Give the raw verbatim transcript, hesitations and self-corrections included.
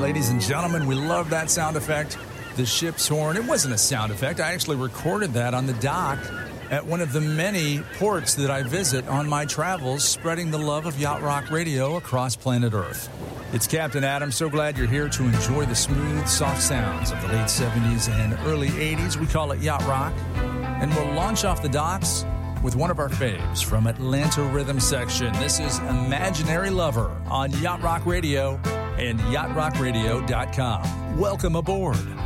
ladies and gentlemen. We love that sound effect. The ship's horn. It wasn't a sound effect. I actually recorded that on the dock at one of the many ports that I visit on my travels, spreading the love of Yacht Rock Radio across planet Earth. It's Captain Adam. So glad you're here to enjoy the smooth, soft sounds of the late seventies and early eighties. We call it Yacht Rock. And we'll launch off the docks with one of our faves from Atlanta Rhythm Section. This is Imaginary Lover on Yacht Rock Radio and yacht rock radio dot com. Welcome aboard.